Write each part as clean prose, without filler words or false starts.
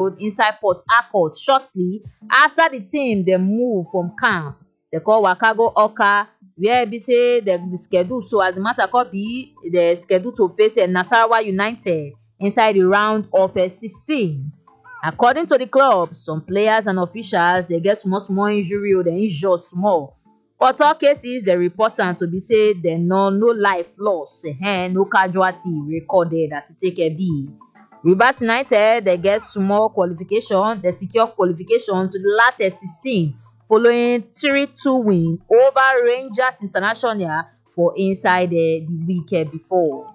Road inside Port Harcourt shortly after the team dem move from camp. They call waka go Awka, where be say the schedule. So as the matter could be, the schedule to face Nasarawa United inside the round of 16. According to the club, some players and officials they get small injury or they injure small. But all cases they report am to be say there no life loss, no casualty recorded as it take a be. Rivers United they get small qualification, they secure qualification to the last 16 following 3-2 win over Rangers International for inside the week before.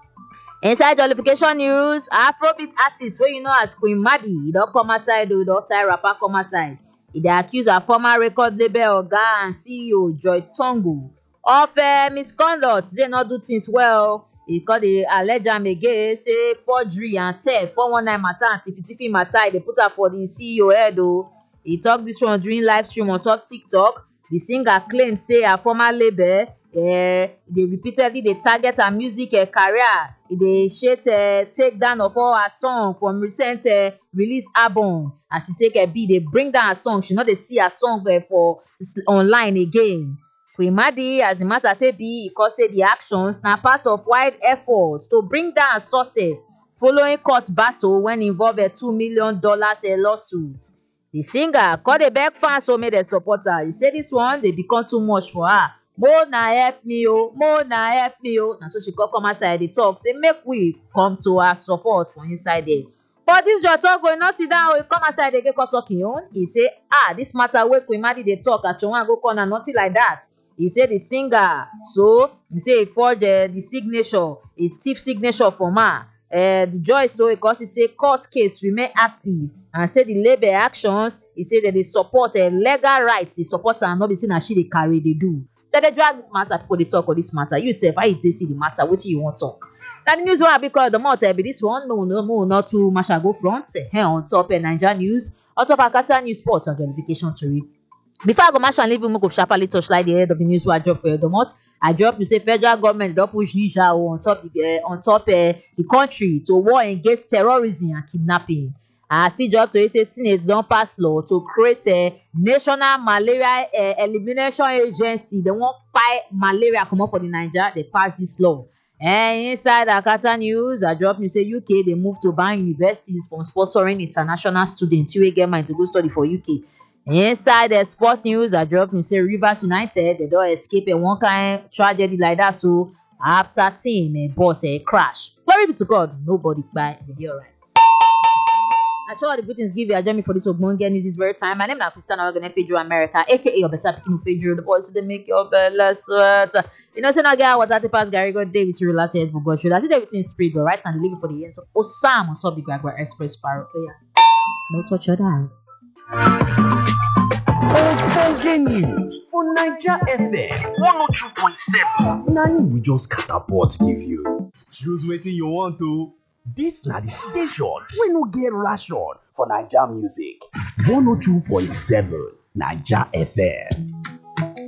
Inside jollification news, Afrobeat artist wey you know as Queen Madi, e don come outside o, don tie rapper come outside. E dey accuse her former record label oga and CEO Joy Tongo of misconduct, say no do things well. E come dey allege am again say forgery and theft, 419 matter and tiffy matter, e dey put am for the CEO head o. E talk this one during live stream on top TikTok. The singer claim say her former label dey repeatedly dey target her music career. E dey take down of all her song from recent release album. As e take be, dey bring down her song. She no dey see her song for online again. Queen Madi, as the matter take be, e come say the actions na part of wide efforts to bring down her success following court battle when involve a $2 million lawsuit. The singer come dey beg fans so make dem support her. He say this one dey become too much for her. Mo na help me o, mo na help me o. Na so she come outside dey talk say make we come to her support for inside there. But this Joy Tongo e no sit down o, he come outside dey go talk him own. He say this matter wey Queen Madi dey talk Achowan go corner, nothing like that. He say the singer, so he say he forge the signature, his thief signature from her. The Joy so because he say court case remain active and say the label actions, he say that they support legal rights, they support her, not be saying that she dey carry they do. Then they drag this matter, people they talk on this matter. You say, how you see the matter, what you want to talk? Now the news one because the more be this one, no, not too much I go front. Here on top Niger News, on top Akata News Sports and Jollification to read. Before I go match and leave, we go sharply touchlight the head of the news where I drop for the month. I drop to say federal government don't push Niger on top the country to war against terrorism and kidnapping. I still drop to say Senate don't pass law to create a national malaria elimination agency. They won't fight malaria come up for the Niger. They pass this law. And inside Akata News, I drop to say UK they move to ban universities from sponsoring international students. You will get mind to go study for UK. Inside the sport news, I drop to say Rivers United they don't escape a one kind tragedy like that. So after team boss crash. Glory be to God, nobody buy the alright. I try all the good things give you. I join me for this Ogbonge news this very time. My name is Christiana Ogene Pedro America, aka your better picking Pedro, the voice they make your belly sweat. You know, say now get what 30 past Gary God day with your last head for God should. I see everything spirit, but right and deliver for the end. So Osam on top the Gagwa Express Sparrow. No touch your down. Ogbonge news for Naija FM 102.7. Na we just catapult give you. Choose wetin you want to. This na the station wey no get ration for Naija music. 102.7 Naija FM.